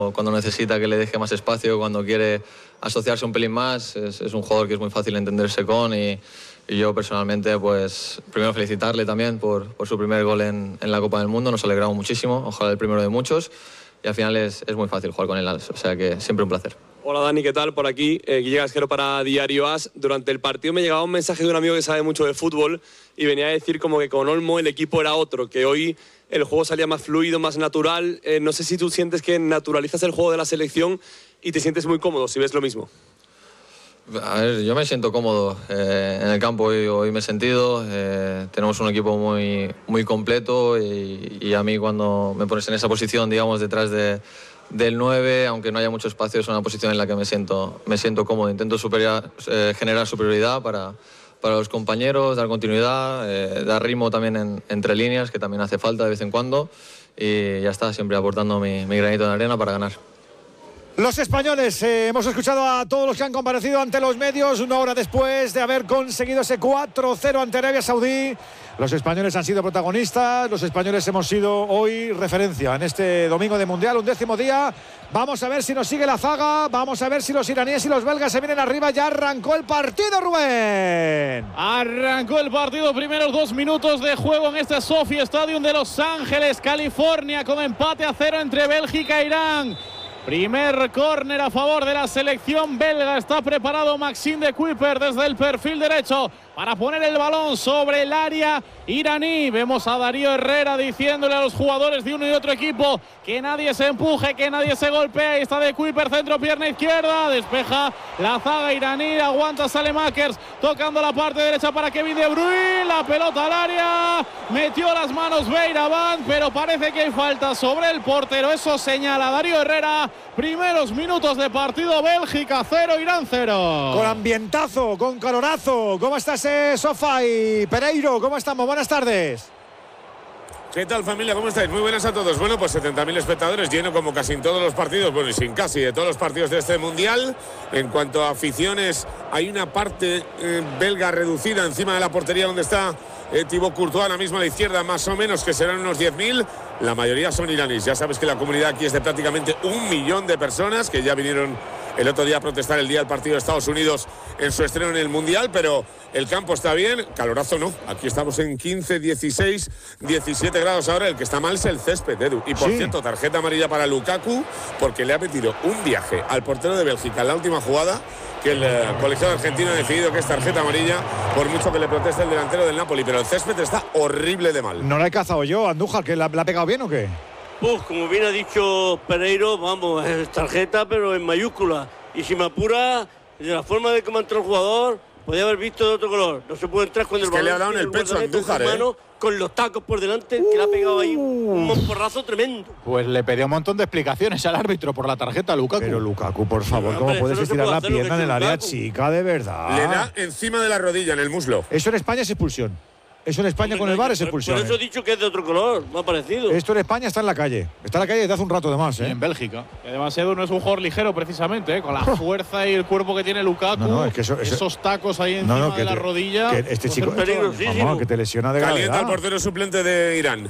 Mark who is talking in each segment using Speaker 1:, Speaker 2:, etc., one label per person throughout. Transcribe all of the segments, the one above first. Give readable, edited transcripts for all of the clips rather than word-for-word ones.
Speaker 1: Cuando necesita que le deje más espacio, cuando quiere asociarse un pelín más, es un jugador que es muy fácil entenderse con y yo personalmente, pues primero felicitarle también por su primer gol en la Copa del Mundo, nos alegramos muchísimo, ojalá el primero de muchos y al final es muy fácil jugar con él, o sea que siempre un placer.
Speaker 2: Hola Dani, ¿qué tal? Por aquí, Guille Gasquero para Diario AS. Durante el partido me llegaba un mensaje de un amigo que sabe mucho de fútbol y venía a decir como que con Olmo el equipo era otro, que hoy el juego salía más fluido, más natural. No sé si tú sientes que naturalizas el juego de la selección y te sientes muy cómodo, si ves lo mismo.
Speaker 1: A ver, yo me siento cómodo en el campo, hoy me he sentido, tenemos un equipo muy completo y a mí cuando me pones en esa posición, digamos, detrás del 9, aunque no haya mucho espacio, es una posición en la que me siento cómodo. Intento generar superioridad para los compañeros, dar continuidad, dar ritmo también entre líneas, que también hace falta de vez en cuando, y ya está, siempre aportando mi granito de arena para ganar.
Speaker 3: Los españoles, hemos escuchado a todos los que han comparecido ante los medios una hora después de haber conseguido ese 4-0 ante Arabia Saudí. Los españoles han sido protagonistas, los españoles hemos sido hoy referencia en este domingo de Mundial, 11º día. Vamos a ver si nos sigue la zaga, vamos a ver si los iraníes y los belgas se vienen arriba. Ya arrancó el partido, Rubén.
Speaker 4: Arrancó el partido, primeros 2 minutos de juego en este SoFi Stadium de Los Ángeles, California, con empate a 0 entre Bélgica e Irán. Primer córner a favor de la selección belga. Está preparado Maxime de Kuyper desde el perfil derecho para poner el balón sobre el área iraní. Vemos a Darío Herrera diciéndole a los jugadores de uno y otro equipo que nadie se empuje, que nadie se golpee. Ahí está de Kuyper, centro, pierna izquierda, despeja la zaga iraní, aguanta Saelemaekers, tocando la parte derecha para Kevin De Bruyne, la pelota al área, metió las manos Beiraván, pero parece que hay falta sobre el portero, eso señala Darío Herrera. Primeros minutos de partido, Bélgica 0, Irán 0.
Speaker 3: Con ambientazo, con calorazo. ¿Cómo estás, Sofai? Pereiro, ¿cómo estamos? Buenas tardes.
Speaker 5: ¿Qué tal, familia? ¿Cómo estáis? Muy buenas a todos. Bueno, pues 70.000 espectadores, lleno como casi en todos los partidos, bueno, y sin casi de todos los partidos de este Mundial. En cuanto a aficiones, hay una parte belga reducida encima de la portería donde está Thibaut Courtois, ahora mismo a la izquierda, más o menos, que serán unos 10.000. La mayoría son iraníes. Ya sabes que la comunidad aquí es de prácticamente 1 millón de personas que ya vinieron el otro día a protestar el día del partido de Estados Unidos en su estreno en el Mundial, pero el campo está bien, calorazo no. Aquí estamos en 15, 16, 17 grados ahora. El que está mal es el césped, Edu. Y por cierto, tarjeta amarilla para Lukaku, porque le ha metido un viaje al portero de Bélgica en la última jugada, que el colegiado argentino ha decidido que es tarjeta amarilla, por mucho que le proteste el delantero del Napoli, pero el césped está horrible de mal.
Speaker 3: ¿No la he cazado yo, Andújar, que la ha pegado bien o qué?
Speaker 6: Como bien ha dicho Pereiro, vamos, es tarjeta, pero en mayúscula. Y si me apura, de la forma de cómo entró el jugador, podía haber visto de otro color. No se puede entrar cuando el balón
Speaker 5: le ha dado en el pecho a Andújar,
Speaker 6: con los tacos por delante, que le ha pegado ahí un monporrazo tremendo.
Speaker 7: Pues le pedí un montón de explicaciones al árbitro por la tarjeta a Lukaku.
Speaker 3: Pero Lukaku, por favor, ¿cómo puedes estirar la pierna en el área chica, de verdad?
Speaker 5: Le da encima de la rodilla, en el muslo.
Speaker 3: Eso en España es expulsión. Eso en España con el VAR es expulsión.
Speaker 6: Por eso he dicho que es de otro color, me ha parecido.
Speaker 3: Esto en España está en la calle. Está en la calle desde hace un rato además,
Speaker 7: Y en Bélgica.
Speaker 4: Y además Edu no es un jugador ligero precisamente, con la fuerza y el cuerpo que tiene Lukaku.
Speaker 3: No, es que
Speaker 4: esos tacos ahí encima de la rodilla.
Speaker 3: Que este chico, vamos, que te lesiona de gravedad.
Speaker 5: Calienta al portero suplente de Irán.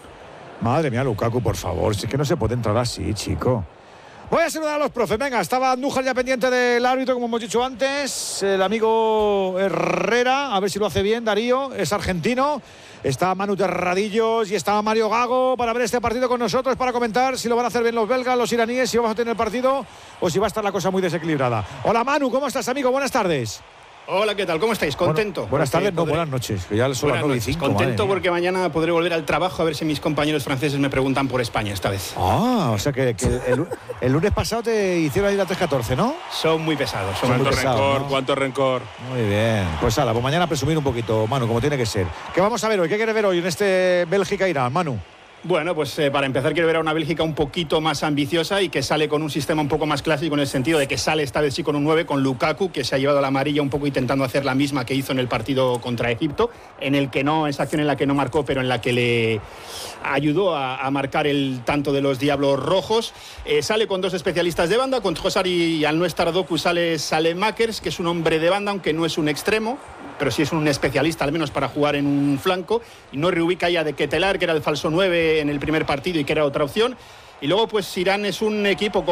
Speaker 3: Madre mía, Lukaku, por favor. Si es que no se puede entrar así, chico. Voy a saludar a los profes. Venga, estaba Andújar ya pendiente del árbitro, como hemos dicho antes. El amigo Herrera, a ver si lo hace bien, Darío, es argentino. Está Manu Terradillos y está Mario Gago para ver este partido con nosotros, para comentar si lo van a hacer bien los belgas, los iraníes, si vamos a tener el partido o si va a estar la cosa muy desequilibrada. Hola Manu, ¿cómo estás, amigo? Buenas tardes.
Speaker 8: Hola, ¿qué tal? ¿Cómo estáis? ¿Contento?
Speaker 3: Bueno, buenas tardes, no, buenas noches. Que ya son las 9:05.
Speaker 8: Contento porque mañana podré volver al trabajo a ver si mis compañeros franceses me preguntan por España esta vez.
Speaker 3: Ah, o sea que el lunes pasado te hicieron ir a 3:14, ¿no?
Speaker 8: Son muy pesados.
Speaker 5: ¿Cuánto rencor?
Speaker 3: Muy bien. Pues pues mañana presumir un poquito, Manu, como tiene que ser. ¿Qué vamos a ver hoy? ¿Qué quieres ver hoy en este Bélgica-Irán, Manu?
Speaker 8: Bueno, pues para empezar quiero ver a una Bélgica un poquito más ambiciosa y que sale con un sistema un poco más clásico, en el sentido de que sale esta vez sí con un 9, con Lukaku, que se ha llevado la amarilla un poco intentando hacer la misma que hizo en el partido contra Egipto, en el que no, esa acción en la que no marcó, pero en la que le ayudó a marcar el tanto de los Diablos Rojos. Sale con 2 especialistas de banda, con Trossard y al no estar Doku sale Saelemaekers, que es un hombre de banda, aunque no es un extremo, pero sí es un especialista, al menos para jugar en un flanco, y no reubica ya de Ketelaere, que era el falso 9 en el primer partido y que era otra opción. Y luego pues Irán es un equipo